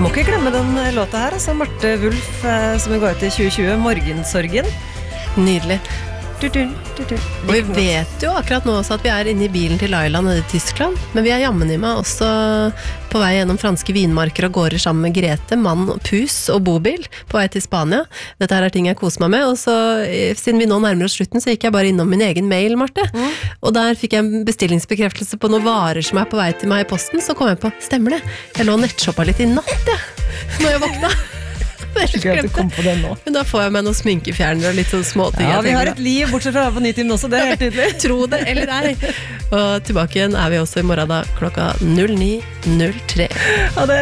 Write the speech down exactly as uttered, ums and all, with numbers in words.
må ikke glemme den låta her, altså Marte Wulf, som vi går ut i tjue tjue, Morgensorgen. Nydelig. Du, du, du, du. Og vi vet jo akkurat nå også at vi er inne i bilen til Laila nede i Tyskland, men vi er jammen i meg også på vei gjennom franske vinmarker og gårder sammen med Grete, mann, pus og bobil på vei til Spania. Dette her er ting jeg koser meg med, og så siden vi nå nærmer oss slutten, så gikk jeg bare innom min egen mail, Marte. Mm. Og der fikk jeg en bestillingsbekreftelse på noen varer som er på vei til meg i posten, så kom jeg på, stemmer det? Jeg lå og nettshoppa litt i natt, ja, når jeg våkna. Det er gøy at du kom på den nå. Men da får jeg med noen sminkefjerner og litt sånn små ting. Ja, vi har et liv bortsett fra på Nitimen også, det er helt tydelig. Tro det eller ei. Og tilbake igjen er vi også i morgen da klokka null ni null tre. Ha det!